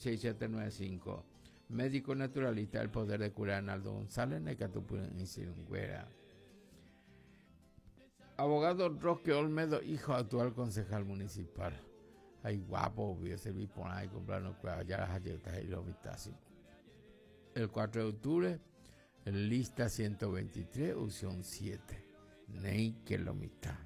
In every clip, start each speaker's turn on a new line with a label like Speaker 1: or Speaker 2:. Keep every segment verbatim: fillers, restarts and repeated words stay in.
Speaker 1: seis siete nueve cinco. Médico naturalista, el poder de curar, Arnaldo González, Necatupuren y Silungüera. Abogado Roque Olmedo, hijo actual concejal municipal. Ay, guapo, voy a servir por ahí, comprarnos ya las galletas y los vitazos. El cuatro de octubre, lista ciento veintitrés, opción siete. Ney que lo mitad.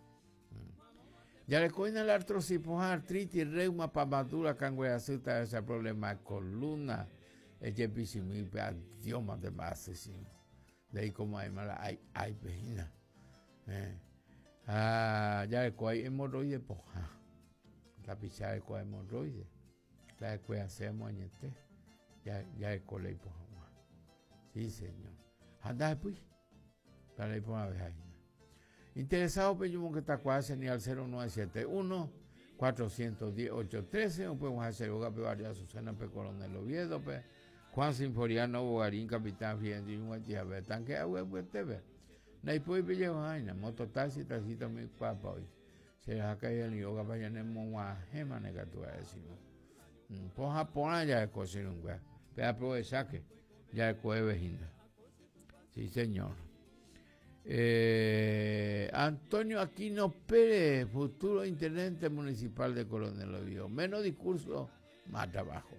Speaker 1: Ya le coina la artrosis, artritis, reuma, pamadura, cangueazuta, ese problema de columna, el jepisimi, Dios más de más, de ahí como hay mala, hay, hay vejina. Eh. Ah, ya le coina hemorroide, poja. La pichada de coina hemorroide. La de coina hacemos añete. Ya, ya le coina y poja. Sí, señor. Anda, pues. Para ir por una vez ahí. Interesado, pues yo que está cuasi ni al cero nueve siete uno, cuatro uno cero, ocho uno tres, o podemos hacer boga pe María Susana pe Coronel Oviedo pe Juan Sinforiano Bogarín Capitán Fiendo y un guatiabe tan que agua pues te ve. No hay pues pe llevar vaina, moto taxi taxito mi papa hoy. Se les ha caído el yoga para llenar una gema negativa decimos. Pues Japón ya de cocina un güey. Pero aprovechar que ya de coge vejina. Sí, señor. Eh, Antonio Aquino Pérez, futuro intendente municipal de Coronel Oviedo. Menos discurso, más trabajo.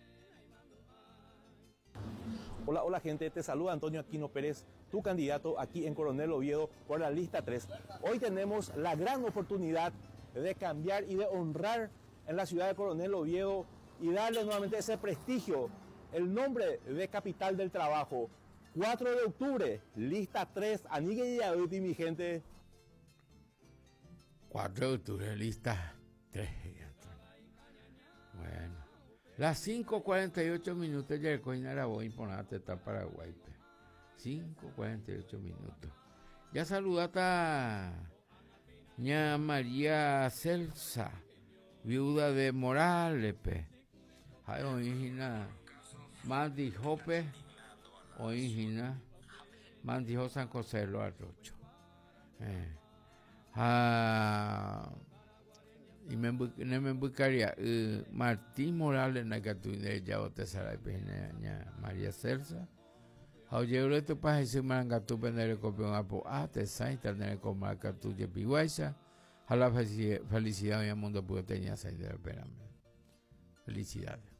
Speaker 2: Hola, hola gente, te saluda Antonio Aquino Pérez, tu candidato aquí en Coronel Oviedo por la lista tres. Hoy tenemos la gran oportunidad de cambiar y de honrar en la ciudad de Coronel Oviedo y darle nuevamente ese prestigio, el nombre de capital del trabajo. cuatro de octubre, lista tres, Anigue y Abuti, mi gente.
Speaker 1: cuatro de octubre, lista tres. Bueno, las cinco cuarenta y ocho minutos ya el coinara voy a imponer está Paraguay. cinco cuarenta y ocho minutos. Ya saludate a ña María Celsa, viuda de Morales, pe. Hay origina Mandy Jope. Oígina, mandijo San José lo arrocho. Eh. Ah, y me buscaría uh, Martín Morales en la catuina ya o te sale peña María Celsa. Oye, esto para decir marangatu penere copión apo ah te saita tener como marca tuya piguaisa. A la felicidad mi mundo puede tener salir de la pena. Felicidades.